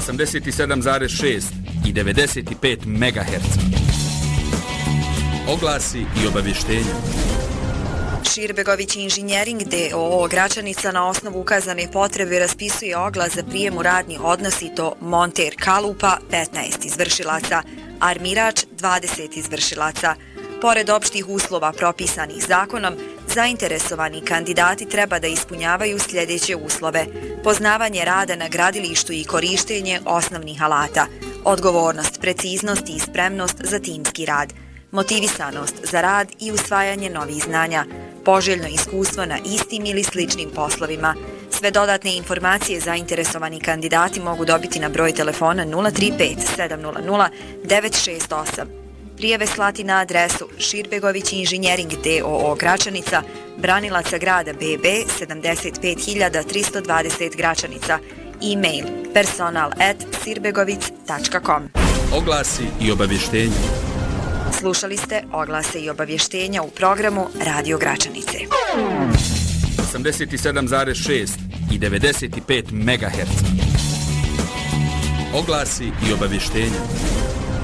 87,6 i 95 MHz. Oglasi i obavještenja. Širbegović Inženjering d.o.o. Gračanica na osnovu ukazane potrebe raspisuje oglas za prijem u radni odnos i to monter kalupa 15 izvršilaca, armirač 20 izvršilaca. Pored opštih uslova propisanih zakonom, zainteresovani kandidati treba da ispunjavaju sljedeće uslove: poznavanje rada na gradilištu i korištenje osnovnih alata, odgovornost, preciznost i spremnost za timski rad, motivisanost za rad i usvajanje novih znanja, poželjno iskustvo na istim ili sličnim poslovima. Sve dodatne informacije zainteresovani kandidati mogu dobiti na broj telefona 035 700 968. Prijave slati na adresu Širbegović Inženjering d.o.o. Gračanica, branilaca grada BB 75320 Gračanica, e-mail personal@sirbegovic.com. Oglasi i obavještenja. Slušali ste oglase i obavještenja u programu Radio Gračanice. 87,6 i 95 MHz. Oglasi i obavještenja.